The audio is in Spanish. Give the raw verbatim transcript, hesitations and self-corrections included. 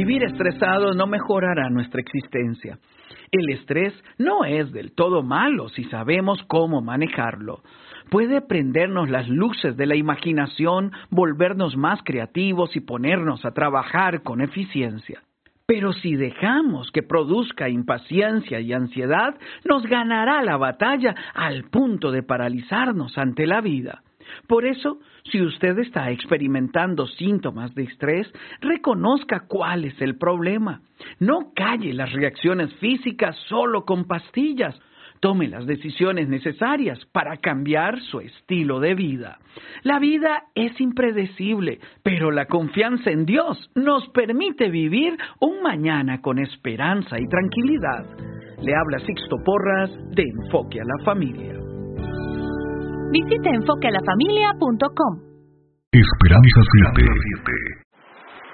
Vivir estresado no mejorará nuestra existencia. El estrés no es del todo malo si sabemos cómo manejarlo. Puede prendernos las luces de la imaginación, volvernos más creativos y ponernos a trabajar con eficiencia. Pero si dejamos que produzca impaciencia y ansiedad, nos ganará la batalla al punto de paralizarnos ante la vida. Por eso, si usted está experimentando síntomas de estrés, reconozca cuál es el problema. No calle las reacciones físicas solo con pastillas. Tome las decisiones necesarias para cambiar su estilo de vida. La vida es impredecible, pero la confianza en Dios nos permite vivir un mañana con esperanza y tranquilidad. Le habla Sixto Porras de Enfoque a la Familia. Visite enfoque a la familia punto com. Esperanza siete.